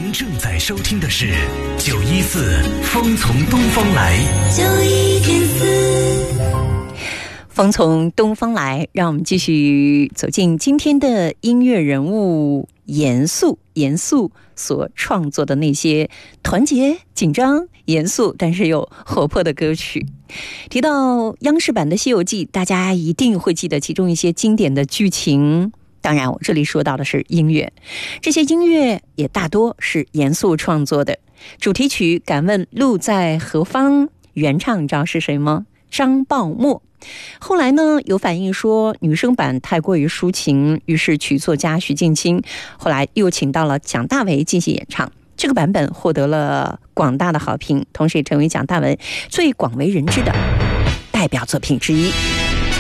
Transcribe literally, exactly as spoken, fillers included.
您正在收听的是九一四风从东方来， 九一点四。 风从东方来，让我们继续走进今天的音乐人物严肃严肃所创作的那些团结、紧张、严肃但是又活泼的歌曲。提到央视版的《西游记》，大家一定会记得其中一些经典的剧情。当然我这里说到的是音乐，这些音乐也大多是严肃创作的。主题曲《敢问路在何方》，原唱你知道是谁吗？张爆默。后来呢，有反映说女生版太过于抒情，于是曲作家徐静清后来又请到了蒋大为进行演唱，这个版本获得了广大的好评，同时也成为蒋大为最广为人知的代表作品之一。